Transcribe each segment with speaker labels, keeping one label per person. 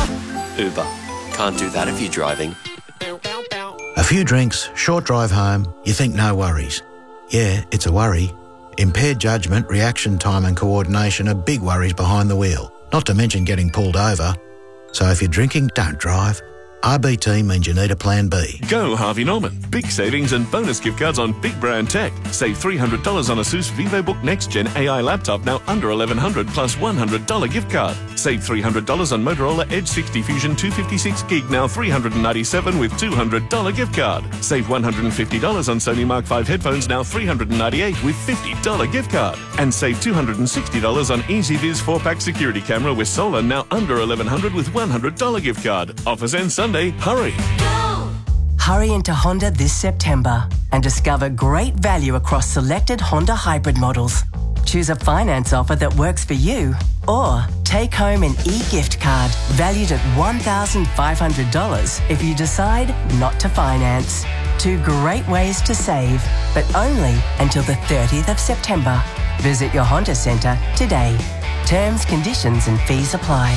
Speaker 1: Uber. Can't do that if you're driving.
Speaker 2: A few drinks, short drive home, you think no worries. Yeah, it's a worry. Impaired judgment, reaction time and coordination are big worries behind the wheel, not to mention getting pulled over. So if you're drinking, don't drive. RBT means you need a plan B.
Speaker 3: Go Harvey Norman. Big savings and bonus gift cards on big brand tech. Save $300 on Asus VivoBook Next Gen AI laptop, now under $1,100 plus $100 gift card. Save $300 on Motorola Edge 60 Fusion 256 gig, now $397 with $200 gift card. Save $150 on Sony Mark 5 headphones, now $398 with $50 gift card. And save $260 on EasyViz 4-pack security camera with solar, now under $1,100 with $100 gift card. Offers end Sunday. Hurry.
Speaker 4: Hurry into Honda this September and discover great value across selected Honda hybrid models. Choose a finance offer that works for you, or take home an e-gift card valued at $1,500 if you decide not to finance. 2 great ways to save, but only until the 30th of September. Visit your Honda Centre today. Terms, conditions and fees apply.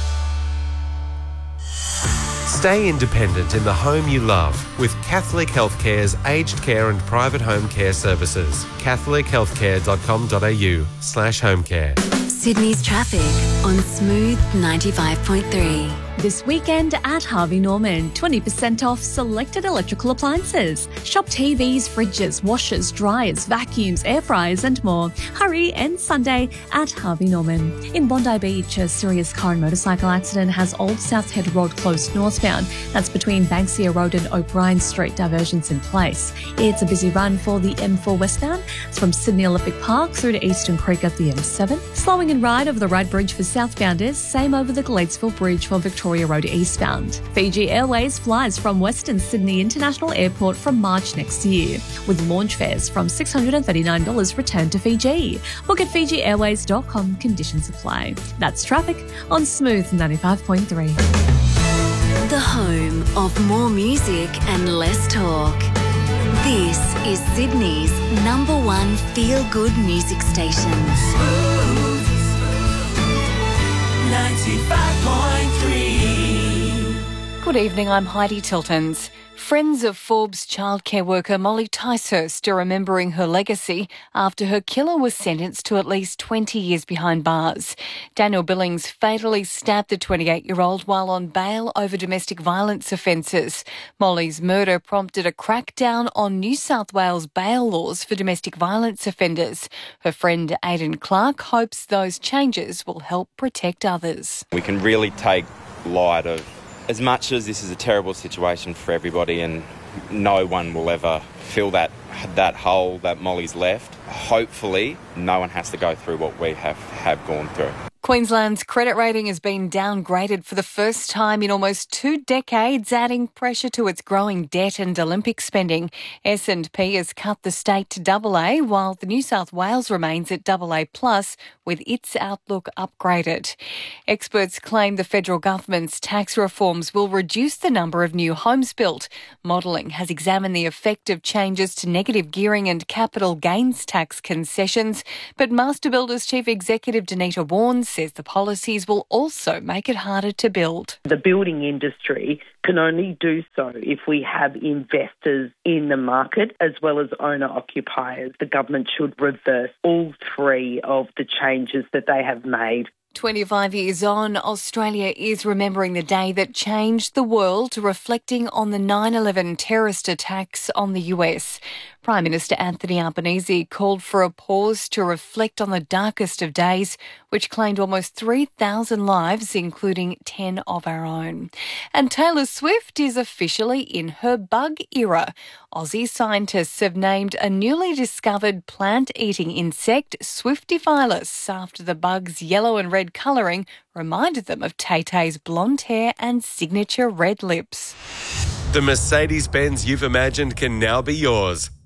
Speaker 5: Stay independent in the home you love with Catholic Healthcare's aged care and private home care services. catholichealthcare.com.au/homecare.
Speaker 6: Sydney's traffic on Smooth 95.3.
Speaker 7: This weekend at Harvey Norman, 20% off selected electrical appliances. Shop TVs, fridges, washers, dryers, vacuums, air fryers and more. Hurry and Sunday at Harvey Norman. In Bondi Beach, a serious car and motorcycle accident has Old South Head Road closed northbound. That's between Banksia Road and O'Brien Street, diversions in place. It's a busy run for the M4 westbound. It's from Sydney Olympic Park through to Eastern Creek at the M7. Slowing and ride over the Wright Bridge for southbounders, same over the Gladesville Bridge for Victoria Road eastbound. Fiji Airways flies from Western Sydney International Airport from March next year, with launch fares from $639 returned to Fiji. Book at FijiAirways.com, conditions apply. That's traffic on Smooth 95.3.
Speaker 6: The home of more music and less talk. This is Sydney's #1 feel-good music station.
Speaker 8: 95.3. Good evening, I'm Heidi Tiltons. Friends of Forbes childcare worker Molly Ticehurst are remembering her legacy after her killer was sentenced to at least 20 years behind bars. Daniel Billings fatally stabbed the 28-year-old while on bail over domestic violence offences. Molly's murder prompted a crackdown on New South Wales bail laws for domestic violence offenders. Her friend Aidan Clark hopes those changes will help protect others.
Speaker 9: We can really take light of, as much as this is a terrible situation for everybody and no one will ever fill that hole that Molly's left, hopefully no one has to go through what we have gone through.
Speaker 8: Queensland's credit rating has been downgraded for the first time in almost 2 decades, adding pressure to its growing debt and Olympic spending. S&P has cut the state to AA, while the New South Wales remains at AA+, with its outlook upgraded. Experts claim the federal government's tax reforms will reduce the number of new homes built. Modelling has examined the effect of changes to negative gearing and capital gains tax concessions, but Master Builders Chief Executive Danita Warnes says the policies will also make it harder to build.
Speaker 10: The building industry can only do so if we have investors in the market as well as owner-occupiers. The government should reverse all 3 of the changes that they have made.
Speaker 8: 25 years on, Australia is remembering the day that changed the world, reflecting on the 9/11 terrorist attacks on the US. Prime Minister Anthony Albanese called for a pause to reflect on the darkest of days, which claimed almost 3,000 lives, including 10 of our own. And Taylor Swift is officially in her bug era. Aussie scientists have named a newly discovered plant-eating insect Swiftifilus after the bug's yellow and red colouring reminded them of Tay-Tay's blonde hair and signature red lips.
Speaker 5: The Mercedes-Benz you've imagined can now be yours.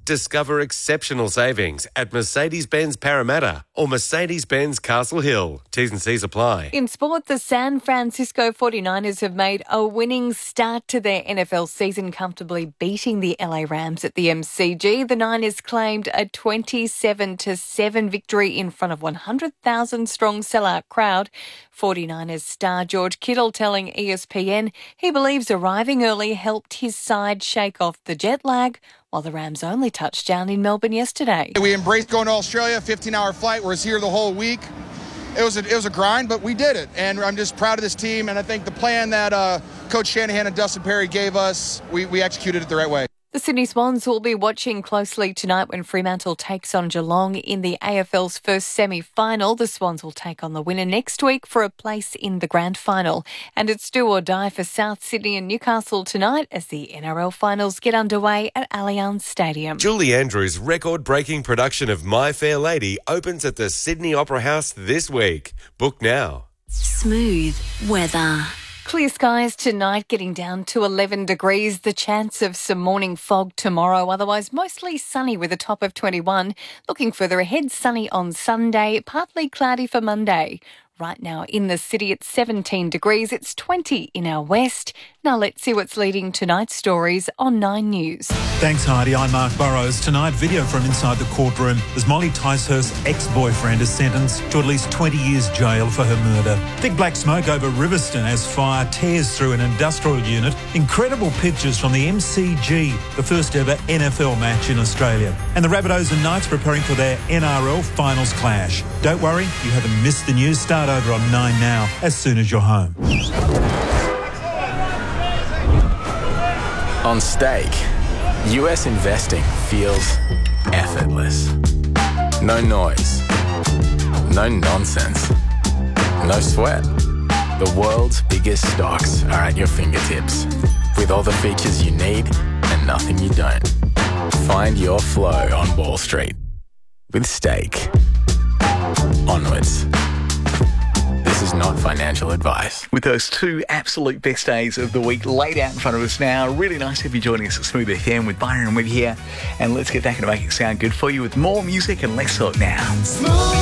Speaker 5: Discover exceptional savings at Mercedes-Benz Parramatta or Mercedes-Benz Castle Hill. T's and C's apply.
Speaker 8: In sport, the San Francisco 49ers have made a winning start to their NFL season, comfortably beating the LA Rams at the MCG. The Niners claimed a 27-7 victory in front of 100,000-strong sellout crowd. 49ers star George Kittle telling ESPN he believes arriving early helped his side shake off the jet lag, while the Rams only touched down in Melbourne yesterday.
Speaker 11: We embraced going to Australia, 15-hour flight. We're here the whole week. It was a grind, but we did it. And I'm just proud of this team. And I think the plan that Coach Shanahan and Dustin Perry gave us, we executed it the right way.
Speaker 8: The Sydney Swans will be watching closely tonight when Fremantle takes on Geelong in the AFL's first semi-final. The Swans will take on the winner next week for a place in the grand final. And it's do or die for South Sydney and Newcastle tonight as the NRL finals get underway at Allianz Stadium.
Speaker 5: Julie Andrews' record-breaking production of My Fair Lady opens at the Sydney Opera House this week. Book now.
Speaker 6: Smooth weather.
Speaker 8: Clear skies tonight, getting down to 11 degrees. The chance of some morning fog tomorrow. Otherwise, mostly sunny with a top of 21. Looking further ahead, sunny on Sunday, partly cloudy for Monday. Right now in the city, it's 17 degrees. It's 20 in our west. Now let's see what's leading tonight's stories on 9 News.
Speaker 12: Thanks, Heidi. I'm Mark Burrows. Tonight, video from inside the courtroom as Molly Ticehurst's ex-boyfriend is sentenced to at least 20 years jail for her murder. Thick black smoke over Riverstone as fire tears through an industrial unit. Incredible pictures from the MCG, the first ever NFL match in Australia. And the Rabbitohs and Knights preparing for their NRL finals clash. Don't worry, you haven't missed the news. Start over on 9 now, as soon as you're home.
Speaker 13: On Stake, US investing feels effortless. No noise, no nonsense, no sweat. The world's biggest stocks are at your fingertips, with all the features you need and nothing you don't. Find your flow on Wall Street with Stake. Onwards. This is not financial advice.
Speaker 14: With those 2 absolute best days of the week laid out in front of us now, really nice to have you joining us at Smooth FM with Byron and Wig here. And let's get back into making it sound good for you with more music and less talk now. Smooth.